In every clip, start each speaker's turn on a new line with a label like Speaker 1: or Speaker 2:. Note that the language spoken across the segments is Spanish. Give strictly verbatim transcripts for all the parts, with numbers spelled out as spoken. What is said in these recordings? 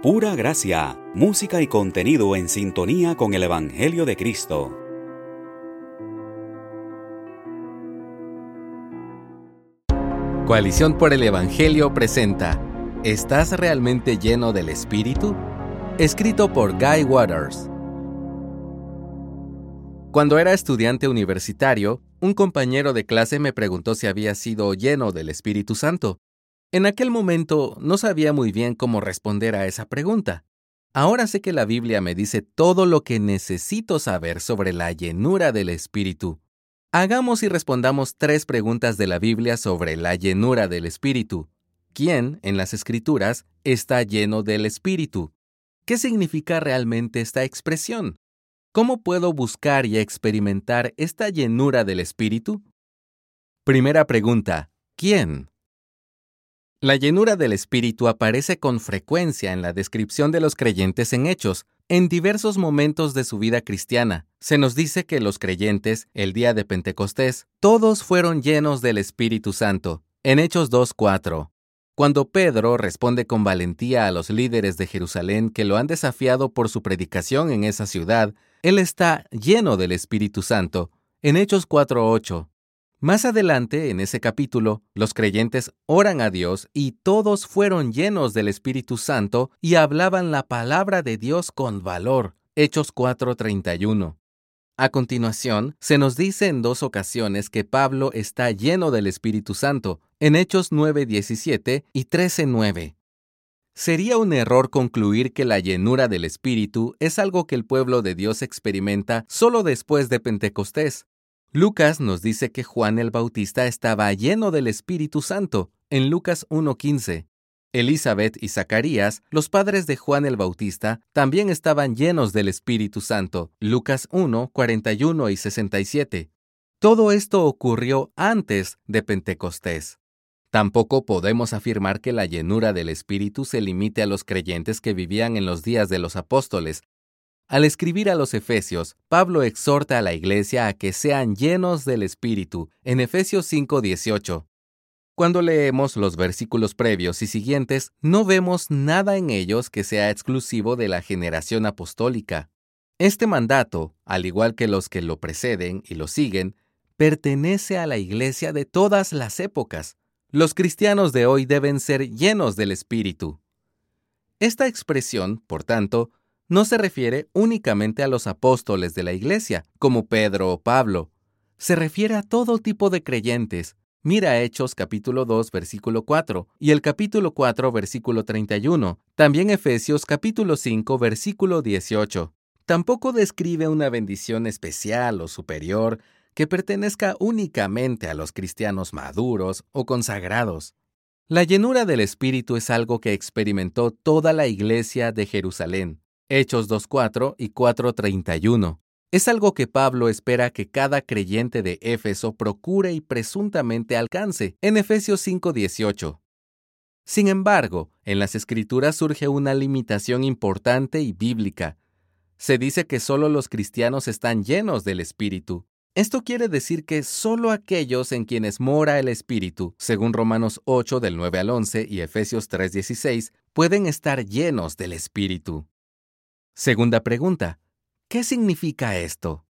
Speaker 1: Pura gracia, música y contenido en sintonía con el Evangelio de Cristo.
Speaker 2: Coalición por el Evangelio presenta ¿Estás realmente lleno del Espíritu? Escrito por Guy Waters. Cuando era estudiante universitario, un compañero de clase me preguntó si había sido lleno del Espíritu Santo. En aquel momento no sabía muy bien cómo responder a esa pregunta. Ahora sé que la Biblia me dice todo lo que necesito saber sobre la llenura del Espíritu. Hagamos y respondamos tres preguntas de la Biblia sobre la llenura del Espíritu. ¿Quién, en las Escrituras, está lleno del Espíritu? ¿Qué significa realmente esta expresión? ¿Cómo puedo buscar y experimentar esta llenura del Espíritu? Primera pregunta: ¿quién? La llenura del Espíritu aparece con frecuencia en la descripción de los creyentes en Hechos. En diversos momentos de su vida cristiana, se nos dice que los creyentes, el día de Pentecostés, todos fueron llenos del Espíritu Santo. En Hechos dos cuatro. Cuando Pedro responde con valentía a los líderes de Jerusalén que lo han desafiado por su predicación en esa ciudad, él está lleno del Espíritu Santo. En Hechos cuatro ocho. Más adelante, en ese capítulo, los creyentes oran a Dios y todos fueron llenos del Espíritu Santo y hablaban la palabra de Dios con valor. Hechos cuatro treinta y uno. A continuación, se nos dice en dos ocasiones que Pablo está lleno del Espíritu Santo, en Hechos nueve diecisiete y trece nueve. Sería un error concluir que la llenura del Espíritu es algo que el pueblo de Dios experimenta solo después de Pentecostés. Lucas nos dice que Juan el Bautista estaba lleno del Espíritu Santo, en Lucas uno quince. Elizabeth y Zacarías, los padres de Juan el Bautista, también estaban llenos del Espíritu Santo, Lucas uno cuarenta y uno y sesenta y siete. Todo esto ocurrió antes de Pentecostés. Tampoco podemos afirmar que la llenura del Espíritu se limite a los creyentes que vivían en los días de los apóstoles. Al escribir a los Efesios, Pablo exhorta a la iglesia a que sean llenos del Espíritu, en Efesios cinco dieciocho. Cuando leemos los versículos previos y siguientes, no vemos nada en ellos que sea exclusivo de la generación apostólica. Este mandato, al igual que los que lo preceden y lo siguen, pertenece a la iglesia de todas las épocas. Los cristianos de hoy deben ser llenos del Espíritu. Esta expresión, por tanto, no se refiere únicamente a los apóstoles de la iglesia, como Pedro o Pablo. Se refiere a todo tipo de creyentes. Mira Hechos capítulo dos, versículo cuatro, y el capítulo cuatro, versículo treinta y uno. También Efesios capítulo cinco, versículo dieciocho. Tampoco describe una bendición especial o superior que pertenezca únicamente a los cristianos maduros o consagrados. La llenura del Espíritu es algo que experimentó toda la iglesia de Jerusalén. Hechos dos cuatro y cuatro treinta y uno. Es algo que Pablo espera que cada creyente de Éfeso procure y presuntamente alcance, en Efesios cinco dieciocho. Sin embargo, en las Escrituras surge una limitación importante y bíblica. Se dice que solo los cristianos están llenos del Espíritu. Esto quiere decir que solo aquellos en quienes mora el Espíritu, según Romanos ocho del nueve al once y Efesios tres dieciséis, pueden estar llenos del Espíritu. Segunda pregunta: ¿qué significa esto?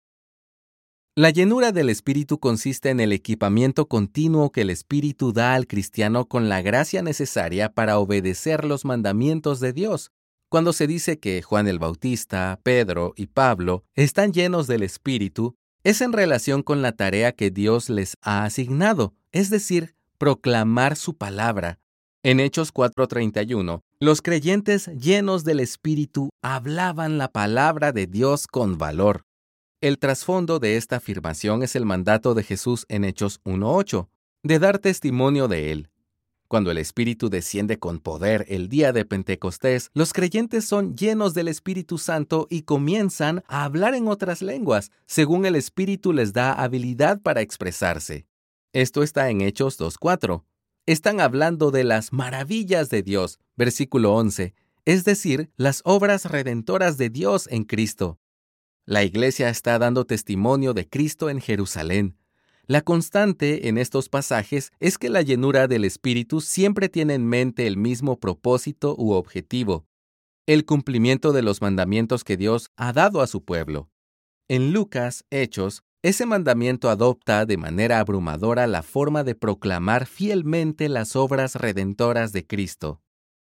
Speaker 2: La llenura del Espíritu consiste en el equipamiento continuo que el Espíritu da al cristiano con la gracia necesaria para obedecer los mandamientos de Dios. Cuando se dice que Juan el Bautista, Pedro y Pablo están llenos del Espíritu, es en relación con la tarea que Dios les ha asignado, es decir, proclamar su palabra. En Hechos cuatro treinta y uno, los creyentes llenos del Espíritu hablaban la palabra de Dios con valor. El trasfondo de esta afirmación es el mandato de Jesús en Hechos uno ocho, de dar testimonio de Él. Cuando el Espíritu desciende con poder el día de Pentecostés, los creyentes son llenos del Espíritu Santo y comienzan a hablar en otras lenguas, según el Espíritu les da habilidad para expresarse. Esto está en Hechos dos cuatro. Están hablando de las maravillas de Dios, versículo once, es decir, las obras redentoras de Dios en Cristo. La iglesia está dando testimonio de Cristo en Jerusalén. La constante en estos pasajes es que la llenura del Espíritu siempre tiene en mente el mismo propósito u objetivo. el cumplimiento de los mandamientos que Dios ha dado a su pueblo. En Lucas, Hechos, ese mandamiento adopta de manera abrumadora la forma de proclamar fielmente las obras redentoras de Cristo.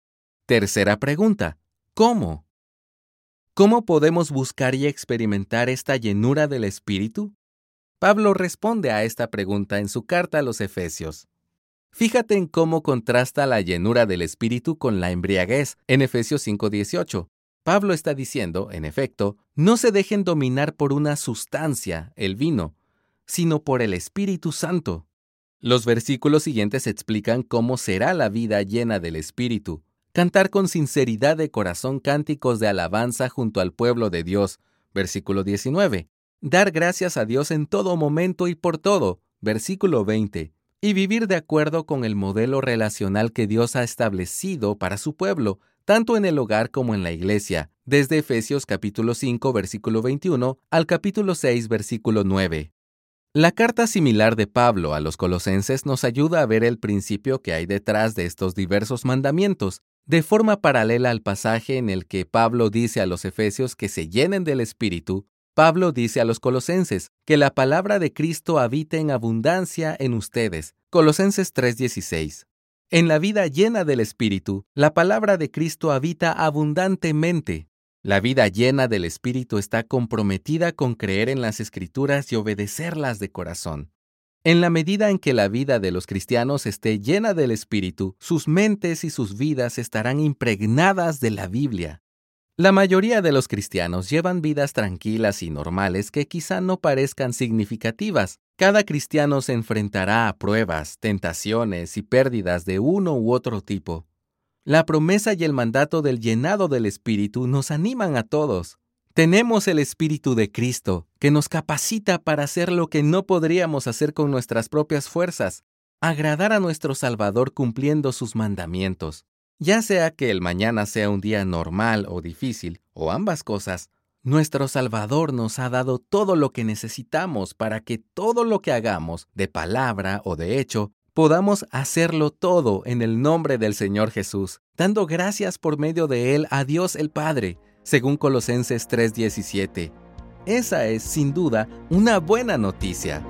Speaker 2: Tercera pregunta: ¿cómo? ¿Cómo podemos buscar y experimentar esta llenura del Espíritu? Pablo responde a esta pregunta en su carta a los Efesios. Fíjate en cómo contrasta la llenura del Espíritu con la embriaguez en Efesios cinco dieciocho. Pablo está diciendo, en efecto, no se dejen dominar por una sustancia, el vino, sino por el Espíritu Santo. Los versículos siguientes explican cómo será la vida llena del Espíritu. Cantar con sinceridad de corazón cánticos de alabanza junto al pueblo de Dios, versículo diecinueve. Dar gracias a Dios en todo momento y por todo, versículo veinte. Y vivir de acuerdo con el modelo relacional que Dios ha establecido para su pueblo, tanto en el hogar como en la iglesia, desde Efesios capítulo cinco, versículo veintiuno, al capítulo seis, versículo nueve. La carta similar de Pablo a los Colosenses nos ayuda a ver el principio que hay detrás de estos diversos mandamientos, de forma paralela al pasaje en el que Pablo dice a los Efesios que se llenen del Espíritu. Pablo dice a los Colosenses que la palabra de Cristo habita en abundancia en ustedes. Colosenses tres dieciséis. En la vida llena del Espíritu, la palabra de Cristo habita abundantemente. La vida llena del Espíritu está comprometida con creer en las Escrituras y obedecerlas de corazón. En la medida en que la vida de los cristianos esté llena del Espíritu, sus mentes y sus vidas estarán impregnadas de la Biblia. La mayoría de los cristianos llevan vidas tranquilas y normales que quizá no parezcan significativas. Cada cristiano se enfrentará a pruebas, tentaciones y pérdidas de uno u otro tipo. La promesa y el mandato del llenado del Espíritu nos animan a todos. Tenemos el Espíritu de Cristo, que nos capacita para hacer lo que no podríamos hacer con nuestras propias fuerzas, agradar a nuestro Salvador cumpliendo sus mandamientos. Ya sea que el mañana sea un día normal o difícil, o ambas cosas, nuestro Salvador nos ha dado todo lo que necesitamos para que todo lo que hagamos, de palabra o de hecho, podamos hacerlo todo en el nombre del Señor Jesús, dando gracias por medio de Él a Dios el Padre, según Colosenses tres diecisiete. Esa es, sin duda, una buena noticia.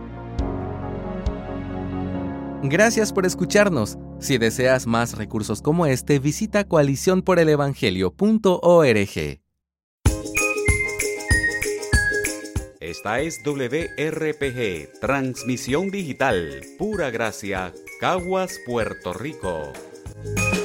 Speaker 2: Gracias por escucharnos. Si deseas más recursos como este, visita coalición por el evangelio punto org.
Speaker 1: Esta es W R P G, Transmisión Digital, Pura Gracia, Caguas, Puerto Rico.